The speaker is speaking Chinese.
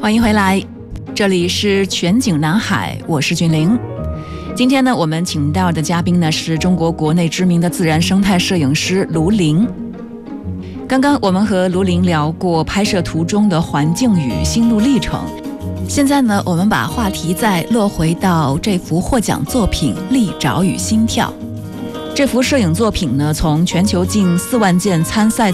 欢迎回来，这里是全景南海，我是俊玲。今天呢，我们请到的嘉宾呢是中国国内知名的自然生态摄影师卢林。刚刚我们和卢林聊过拍摄途中的环境与心路历程，现在呢，我们把话题再落回到这幅获奖作品《利爪与心跳》。这幅摄影作品呢，从全球近4万件参赛